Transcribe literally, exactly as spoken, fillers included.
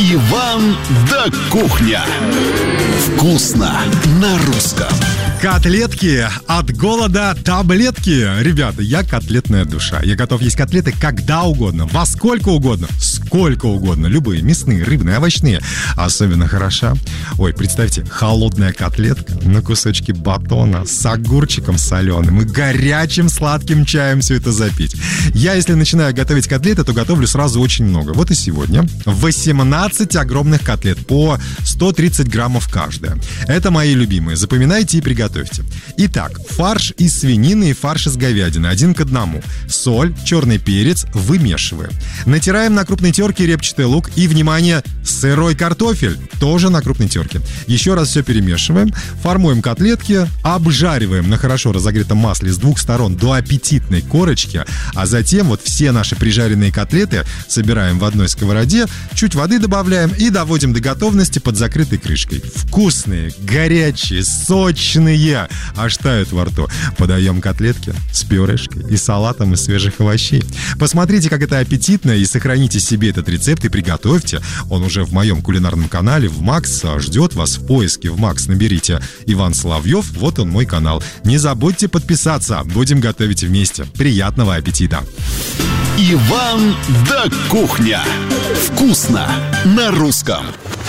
Иван да кухня. Вкусно на русском. Котлетки от голода таблетки. Ребята, я котлетная душа. Я готов есть котлеты когда угодно, во сколько угодно, сколько угодно. Любые, мясные, рыбные, овощные. Особенно хороша. Ой, представьте, холодная котлетка на кусочке батона с огурчиком соленым и горячим сладким чаем все это запить. Я, если начинаю готовить котлеты, то готовлю сразу очень много. Вот и сегодня восемнадцать огромных котлет по сто тридцать граммов каждая. Это мои любимые. Запоминайте и приготовьте. Итак, фарш из свинины и фарш из говядины один к одному. Соль, черный перец вымешиваем. Натираем на крупной терке репчатый лук и, внимание, сырой картофель тоже на крупной терке. Еще раз все перемешиваем, формуем котлетки, обжариваем на хорошо разогретом масле с двух сторон до аппетитной корочки, а затем вот все наши прижаренные котлеты собираем в одной сковороде, чуть воды добавляем и доводим до готовности под закрытой крышкой. Вкусные, горячие, сочные, аж тают во рту. Подаем котлетки с пюрешкой и салатом из свежих овощей. Посмотрите, как это аппетитно, и сохраните себе этот рецепт и приготовьте. Он уже в моем кулинарном канале в Макс ждет вас. В поиске в Макс наберите Иван Соловьев, вот он мой канал. Не забудьте подписаться, будем готовить вместе. Приятного аппетита! Иван да кухня. Вкусно на русском.